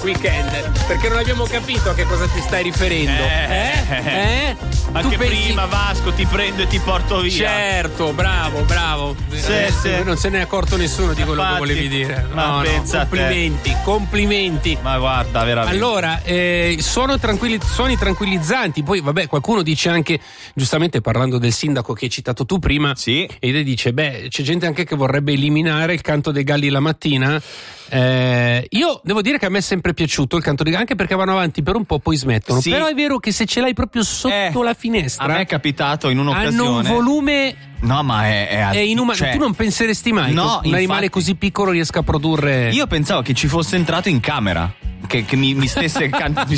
weekend, perché non abbiamo capito a che cosa ti stai riferendo. Anche prima, Vasco, ti prendo e ti porto via. Certo, bravo. Sì. Non se ne è accorto nessuno di quello che volevi dire. Ma pensa complimenti. Ma guarda, veramente. Allora, suoni tranquillizzanti. Poi, vabbè, qualcuno dice anche, giustamente parlando del sindaco che hai citato tu prima, sì. E dice, c'è gente anche che vorrebbe eliminare il canto dei galli la mattina. Io devo dire che a me è sempre piaciuto il canto dei galli, anche perché vanno avanti per un po' poi smettono. Sì. Però è vero che se ce l'hai proprio sotto la finestra, a me è capitato in un'occasione, hanno un volume. No, ma è inumano. Cioè, tu non penseresti mai che un animale così piccolo riesca a produrre. Io pensavo che ci fosse entrato in camera, che mi stesse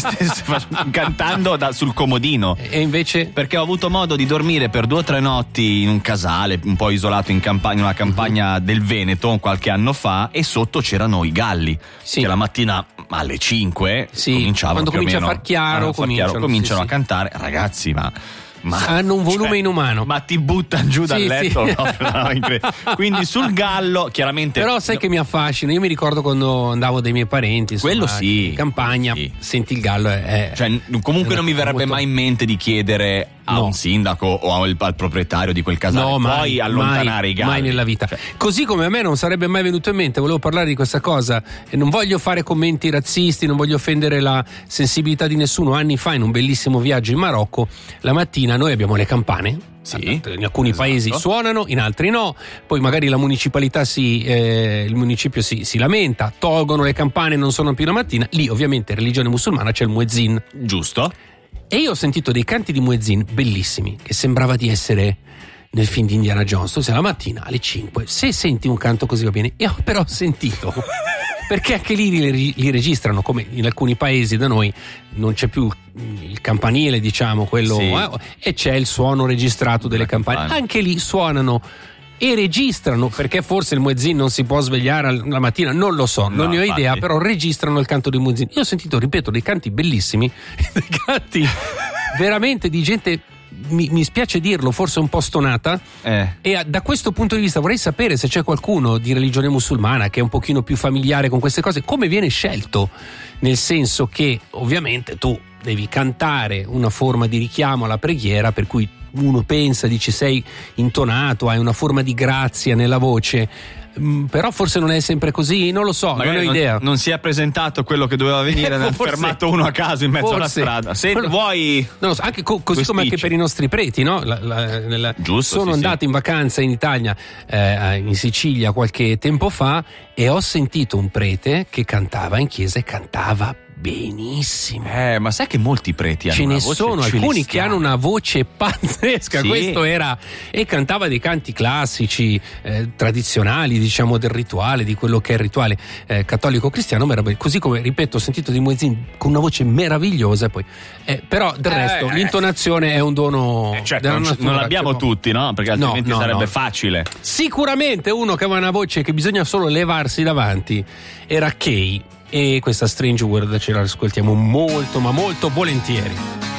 cantando sul comodino. E invece? Perché ho avuto modo di dormire per 2 o 3 notti in un casale un po' isolato in una campagna del Veneto qualche anno fa, e sotto c'erano i galli, che la mattina alle 5 cominciavano, quando comincia a far chiaro, cominciano a cantare. Ragazzi, ma hanno un volume inumano. Ma ti buttano giù dal letto. Quindi sul gallo, chiaramente. Però sai che mi affascina. Io mi ricordo quando andavo dai miei parenti, quello in campagna, senti il gallo. Comunque non mi verrebbe mai in mente di chiedere a un sindaco o al proprietario di quel casale poi allontanare i galli. Mai nella vita. Così come a me non sarebbe mai venuto in mente, volevo parlare di questa cosa e non voglio fare commenti razzisti, non voglio offendere la sensibilità di nessuno. Anni fa, in un bellissimo viaggio in Marocco, la mattina noi abbiamo le campane. Sì, in alcuni paesi suonano, in altri no. Poi magari la municipalità il municipio si lamenta, tolgono le campane, non suonano più la mattina. Lì ovviamente religione musulmana, c'è il muezzin. Giusto. E io ho sentito dei canti di muezzin bellissimi, che sembrava di essere nel film di Indiana Jones. Tu sei la mattina alle 5, se senti un canto così va bene. Io però ho sentito perché anche lì li registrano, come in alcuni paesi da noi non c'è più il campanile, diciamo, quello, e c'è il suono registrato delle campane. Anche lì suonano e registrano, perché forse il muezzin non si può svegliare la mattina, non lo so, non ne ho idea, però registrano il canto del muezzin. Io ho sentito, ripeto, dei canti bellissimi, dei canti veramente di gente, mi spiace dirlo, forse un po' stonata, e da questo punto di vista vorrei sapere se c'è qualcuno di religione musulmana che è un pochino più familiare con queste cose, come viene scelto, nel senso che ovviamente tu devi cantare una forma di richiamo alla preghiera, per cui uno pensa, dice sei intonato, hai una forma di grazia nella voce, però forse non è sempre così, non lo so, magari non ho idea. Non si è presentato quello che doveva venire, hanno fermato uno a caso in mezzo alla strada. Se vuoi, non lo so, anche così come anche per i nostri preti, no? Giusto, sono andato in vacanza in Italia, in Sicilia qualche tempo fa, e ho sentito un prete che cantava in chiesa e cantava benissimo. Ma sai che molti preti hanno una voce sono celestiale. Alcuni che hanno una voce pazzesca. Questo era, e cantava dei canti classici, tradizionali, diciamo, del rituale, di quello che è il rituale cattolico cristiano, così come, ripeto, ho sentito di muezzin con una voce meravigliosa, e poi però del resto l'intonazione è un dono, non l'abbiamo tutti, no? Perché altrimenti sarebbe facile. Sicuramente uno che aveva una voce che bisogna solo levarsi davanti era Kay, e questa Strange World ce la ascoltiamo molto ma molto volentieri.